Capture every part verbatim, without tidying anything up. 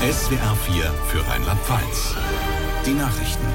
S W R vier für Rheinland-Pfalz. Die Nachrichten.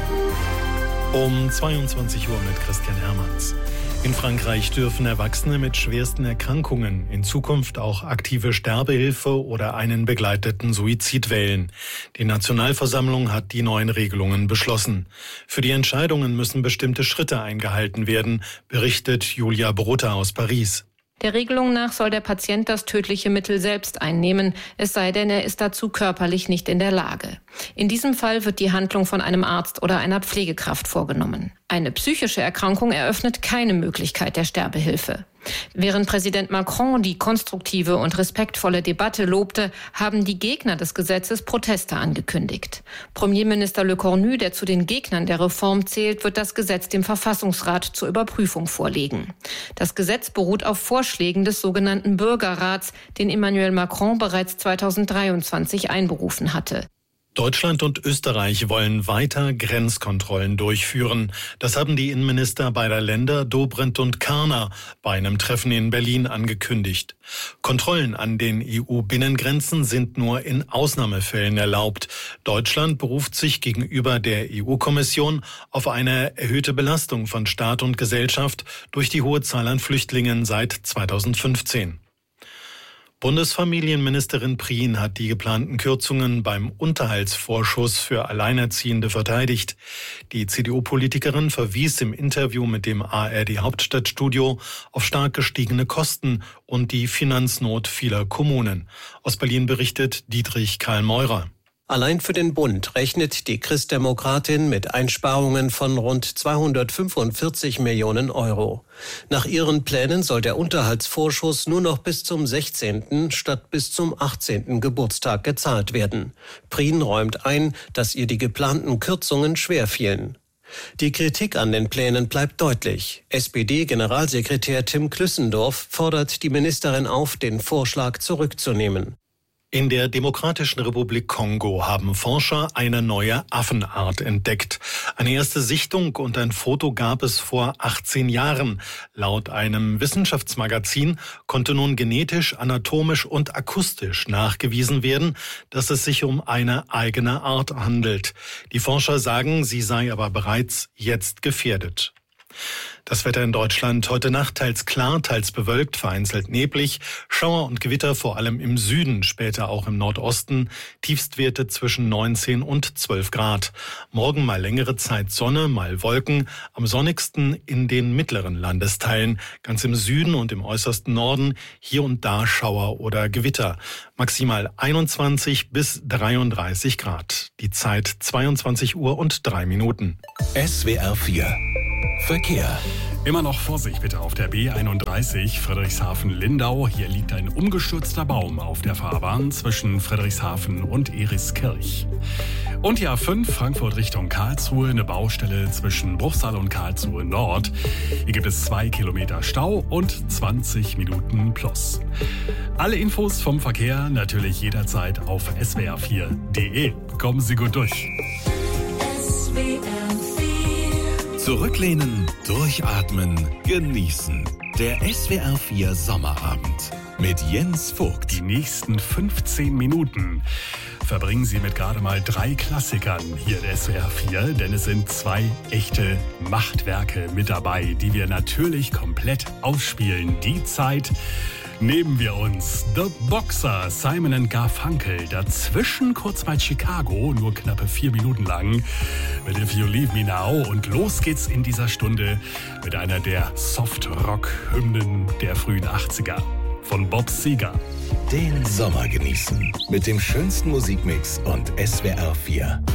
Um zweiundzwanzig Uhr mit Christian Hermanns. In Frankreich dürfen Erwachsene mit schwersten Erkrankungen in Zukunft auch aktive Sterbehilfe oder einen begleiteten Suizid wählen. Die Nationalversammlung hat die neuen Regelungen beschlossen. Für die Entscheidungen müssen bestimmte Schritte eingehalten werden, berichtet Julia Brota aus Paris. Der Regelung nach soll der Patient das tödliche Mittel selbst einnehmen, es sei denn, er ist dazu körperlich nicht in der Lage. In diesem Fall wird die Handlung von einem Arzt oder einer Pflegekraft vorgenommen. Eine psychische Erkrankung eröffnet keine Möglichkeit der Sterbehilfe. Während Präsident Macron die konstruktive und respektvolle Debatte lobte, haben die Gegner des Gesetzes Proteste angekündigt. Premierminister Le Cornu, der zu den Gegnern der Reform zählt, wird das Gesetz dem Verfassungsrat zur Überprüfung vorlegen. Das Gesetz beruht auf Vorschlägen des sogenannten Bürgerrats, den Emmanuel Macron bereits zweitausenddreiundzwanzig einberufen hatte. Deutschland und Österreich wollen weiter Grenzkontrollen durchführen. Das haben die Innenminister beider Länder, Dobrindt und Karner, bei einem Treffen in Berlin angekündigt. Kontrollen an den E U-Binnengrenzen sind nur in Ausnahmefällen erlaubt. Deutschland beruft sich gegenüber der E U-Kommission auf eine erhöhte Belastung von Staat und Gesellschaft durch die hohe Zahl an Flüchtlingen seit zweitausendfünfzehn. Bundesfamilienministerin Prien hat die geplanten Kürzungen beim Unterhaltsvorschuss für Alleinerziehende verteidigt. Die C D U-Politikerin verwies im Interview mit dem A R D-Hauptstadtstudio auf stark gestiegene Kosten und die Finanznot vieler Kommunen. Aus Berlin berichtet Dietrich Karl-Meurer. Allein für den Bund rechnet die Christdemokratin mit Einsparungen von rund zweihundertfünfundvierzig Millionen Euro. Nach ihren Plänen soll der Unterhaltsvorschuss nur noch bis zum sechzehnten statt bis zum achtzehnten Geburtstag gezahlt werden. Prien räumt ein, dass ihr die geplanten Kürzungen schwer fielen. Die Kritik an den Plänen bleibt deutlich. S P D-Generalsekretär Tim Klüssendorf fordert die Ministerin auf, den Vorschlag zurückzunehmen. In der Demokratischen Republik Kongo haben Forscher eine neue Affenart entdeckt. Eine erste Sichtung und ein Foto gab es vor achtzehn Jahren. Laut einem Wissenschaftsmagazin konnte nun genetisch, anatomisch und akustisch nachgewiesen werden, dass es sich um eine eigene Art handelt. Die Forscher sagen, sie sei aber bereits jetzt gefährdet. Das Wetter in Deutschland heute Nacht teils klar, teils bewölkt, vereinzelt neblig. Schauer und Gewitter vor allem im Süden, später auch im Nordosten. Tiefstwerte zwischen neunzehn und zwölf Grad. Morgen mal längere Zeit Sonne, mal Wolken. Am sonnigsten in den mittleren Landesteilen. Ganz im Süden und im äußersten Norden hier und da Schauer oder Gewitter. Maximal einundzwanzig bis dreiunddreißig Grad. Die Zeit zweiundzwanzig Uhr und drei Minuten. S W R vier Verkehr. Immer noch Vorsicht bitte auf der B einunddreißig Friedrichshafen-Lindau. Hier liegt ein umgestürzter Baum auf der Fahrbahn zwischen Friedrichshafen und Eriskirch. Und die A fünf Frankfurt Richtung Karlsruhe, eine Baustelle zwischen Bruchsal und Karlsruhe Nord. Hier gibt es zwei Kilometer Stau und zwanzig Minuten plus. Alle Infos vom Verkehr natürlich jederzeit auf S W R vier Punkt de. Kommen Sie gut durch. S W R Zurücklehnen, durchatmen, genießen. Der S W R vier Sommerabend mit Jens Vogt. Die nächsten fünfzehn Minuten verbringen Sie mit gerade mal drei Klassikern hier in S W R vier, denn es sind zwei echte Machtwerke mit dabei, die wir natürlich komplett ausspielen. Die Zeit nehmen wir uns The Boxer, Simon and Garfunkel. Dazwischen kurz bei Chicago, nur knappe vier Minuten lang, mit If You Leave Me Now. Und los geht's in dieser Stunde mit einer der Soft-Rock-Hymnen der frühen achtziger von Bob Seger. Den Sommer genießen mit dem schönsten Musikmix und S W R vier.